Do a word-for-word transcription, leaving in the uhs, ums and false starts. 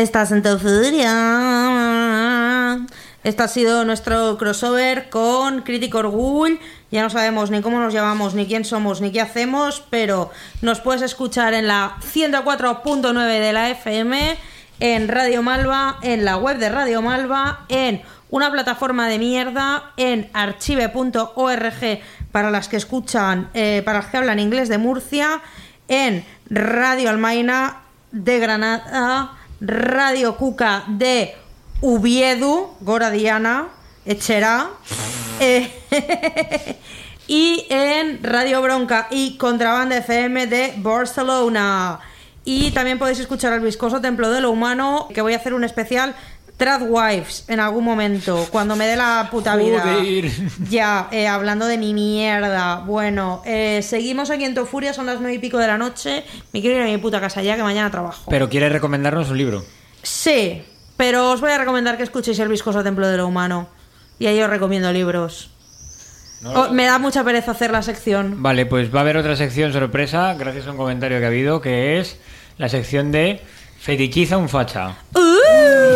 Estás en Teufuria. Este ha sido nuestro crossover con Crítico Orgull. Ya no sabemos ni cómo nos llamamos, ni quién somos, ni qué hacemos, pero nos puedes escuchar en la ciento cuatro punto nueve de la F M, en Radio Malva, en la web de Radio Malva, en una plataforma de mierda, en archive punto org para las que escuchan, eh, para las que hablan inglés de Murcia, en Radio Almaina de Granada, Radio Cuca de Ubiedu, Gora Diana, Echera, eh, y en Radio Bronca y Contrabanda F M de Barcelona. Y también podéis escuchar al Viscoso Templo de lo Humano, que voy a hacer un especial Tradwives en algún momento, cuando me dé la puta vida. Joder. Ya, eh, hablando de mi mierda. Bueno, eh, seguimos aquí en Tofuria, son las nueve y pico de la noche. Me quiero ir a mi puta casa ya, que mañana trabajo. Pero ¿quieres recomendarnos un libro? Sí, pero os voy a recomendar que escuchéis el Viscoso Templo de lo Humano. Y ahí os recomiendo libros. No, Oh, me da mucha pereza hacer la sección. Vale, pues va a haber otra sección sorpresa, gracias a un comentario que ha habido, que es la sección de Fetichiza un facha. ¡Uh!